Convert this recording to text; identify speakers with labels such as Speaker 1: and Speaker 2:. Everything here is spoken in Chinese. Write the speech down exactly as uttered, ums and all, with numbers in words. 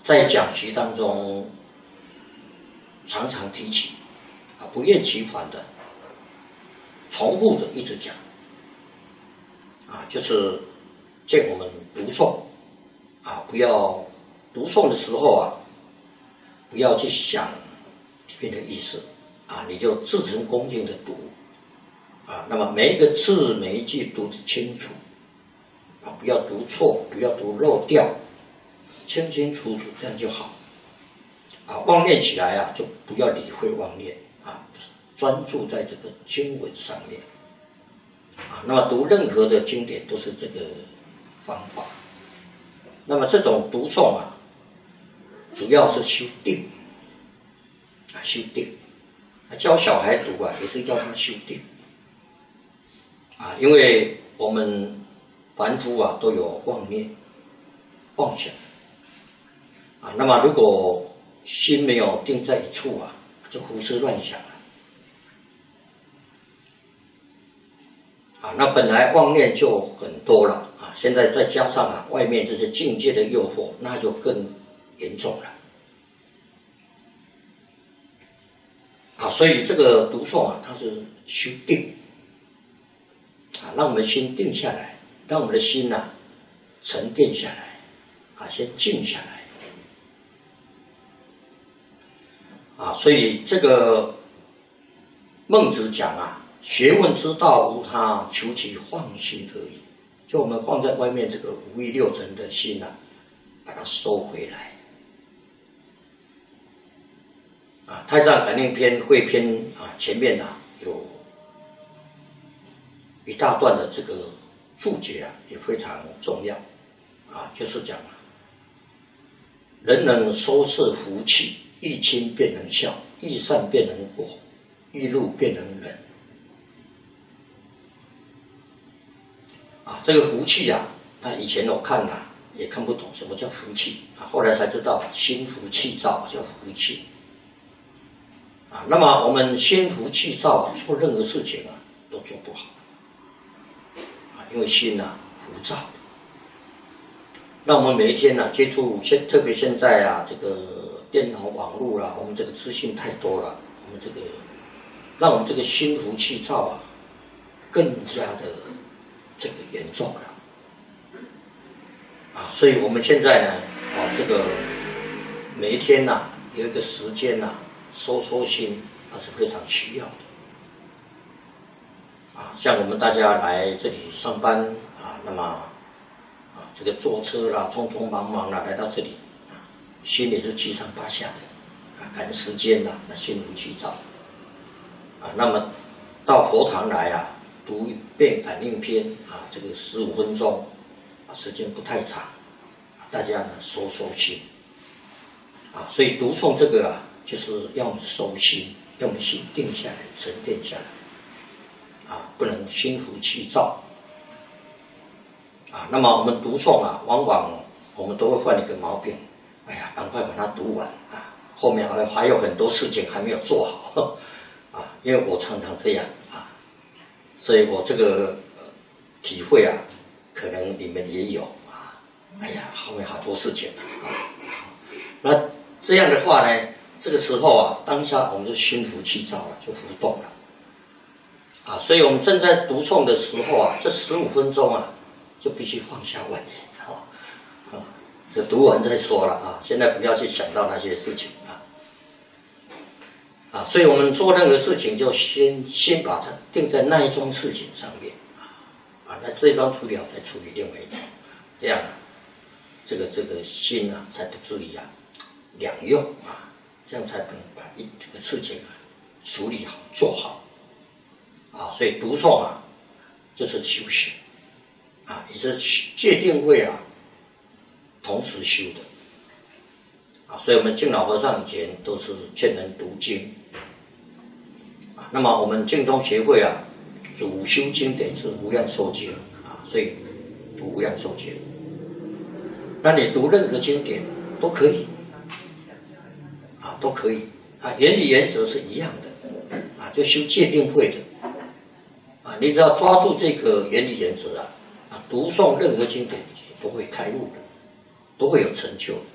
Speaker 1: 在讲习当中常常提起，啊，不厌其烦的、重复的一直讲，啊，就是见我们读诵，啊，不要读诵的时候啊，不要去想里面的意思，啊，你就至诚恭敬的读，啊，那么每一个字每一句读得清楚，啊，不要读错，不要读漏掉，清清楚楚，这样就好。啊，妄念起来啊，就不要理会妄念啊，专注在这个经文上面啊。那么读任何的经典都是这个方法。那么这种读诵啊，主要是修定啊，修定。教小孩读啊，也是要他修定啊，因为我们凡夫啊都有妄念、妄想啊。那么如果心没有定在一处啊，就胡思乱想了啊。那本来妄念就很多了啊，现在再加上啊外面这些境界的诱惑，那就更严重了啊。所以这个读诵啊，它是修定啊，让我们心定下来，让我们的心呐、啊、沉淀下来啊，先静下来。啊，所以这个孟子讲啊，学问之道无他，求其放心而已。就我们放在外面这个五欲六尘的心啊，把它收回来。啊，《太上感应篇》汇篇啊，前面啊有一大段的这个注解啊，也非常重要啊，就是讲啊，人能收摄福气。欲亲便能孝，欲善便能果，欲怒便能忍。啊，这个福气啊，那以前我看啊也看不懂什么叫福气啊，后来才知道心浮气躁叫福气。啊，那么我们心浮气躁啊，做任何事情啊都做不好。啊，因为心啊浮躁。那我们每一天呢、啊、接触现，特别现在啊这个。电脑、网络啦，我们这个资讯太多了，我们这个让我们这个心浮气躁啊，更加的这个严重了啊！所以我们现在呢，啊，这个每一天呐、啊，有一个时间呐、啊，收收心，那是非常需要的啊。像我们大家来这里上班啊，那么啊，这个坐车啦，匆匆忙忙啦，来到这里。心也是七上八下的，啊，赶时间呐、啊，那心浮气躁，啊，那么到佛堂来啊，读一遍《感应篇》啊，这个十五分钟，啊，时间不太长，啊，大家呢收收心，啊，所以读诵这个啊，就是要我们收心，要我们心定下来、沉淀下来，啊，不能心浮气躁，啊，那么我们读诵啊，往往我们都会犯一个毛病。哎呀，赶快把它读完啊！后面还还有很多事情还没有做好啊，因为我常常这样啊，所以我这个、呃、体会啊，可能你们也有啊。哎呀，后面好多事情啊，那这样的话呢，这个时候啊，当下我们就心浮气躁了，就浮动了啊。所以我们正在读诵的时候啊，这十五分钟啊，就必须放下妄念啊。啊就读完再说了啊！现在不要去想到那些事情啊啊！所以我们做任何事情，就先先把它定在那一桩事情上面啊啊！那这一桩处理好，再处理另外一桩啊，这样啊，这个这个心啊，才得注意啊，两用啊，这样才能把一这个事情啊处理好、做好啊！所以读诵啊，就是修行啊，也是戒定慧啊。同时修的啊，所以我们净老和尚以前都是劝人读经啊。那么我们净宗协会啊，主修经典是无量寿经啊，所以读无量寿经。那你读任何经典都可以啊，都可以啊，原理原则是一样的啊，就修戒定慧的啊，你只要抓住这个原理原则啊，啊，读诵任何经典都会开悟的。都会有成就的。